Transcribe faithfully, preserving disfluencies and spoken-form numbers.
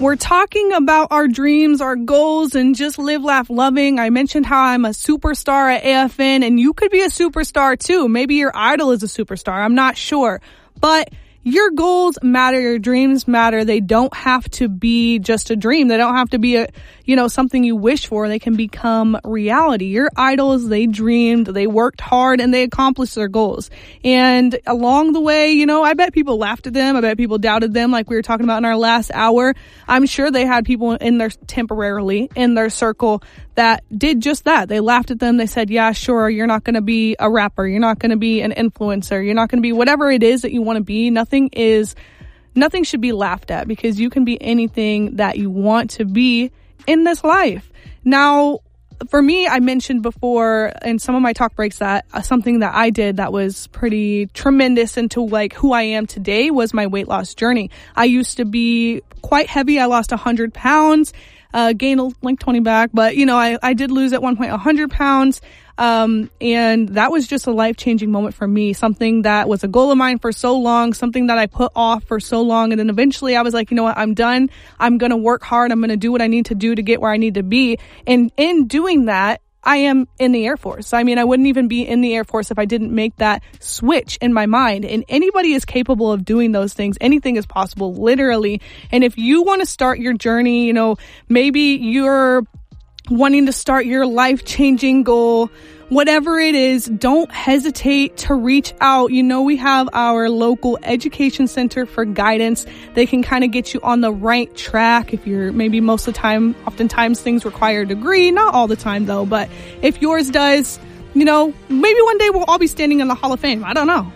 we're talking about our dreams, our goals, and just live, laugh, loving. I mentioned how I'm a superstar at A F N, and you could be a superstar too. Maybe your idol is a superstar. I'm not sure. But your goals matter, your dreams matter. They don't have to be just a dream. They don't have to be a, you know, something you wish for. They can become reality. Your idols, they dreamed, they worked hard, and they accomplished their goals. And along the way, you know, I bet people laughed at them. I bet people doubted them, like we were talking about in our last hour. I'm sure they had people in their temporarily in their circle that did just that. They laughed at them. They said, yeah, sure, you're not going to be a rapper. You're not going to be an influencer. You're not going to be whatever it is that you want to be. Nothing is, nothing should be laughed at, because you can be anything that you want to be in this life. Now, for me, I mentioned before in some of my talk breaks that uh, something that I did that was pretty tremendous into like who I am today was my weight loss journey. I used to be quite heavy. I lost one hundred pounds. Uh, gained like twenty back, but you know, I, I did lose at one point one hundred pounds. Um, and that was just a life-changing moment for me. Something that was a goal of mine for so long, something that I put off for so long. And then eventually I was like, you know what, I'm done. I'm going to work hard. I'm going to do what I need to do to get where I need to be. And in doing that, I am in the Air Force. I mean, I wouldn't even be in the Air Force if I didn't make that switch in my mind. And anybody is capable of doing those things. Anything is possible, literally. And if you want to start your journey, you know, maybe you're wanting to start your life-changing goal, whatever it is, don't hesitate to reach out. You know, we have our local education center for guidance. They can kind of get you on the right track. If you're maybe most of the time, oftentimes things require a degree, not all the time though, but if yours does, you know, maybe one day we'll all be standing in the Hall of Fame. I don't know.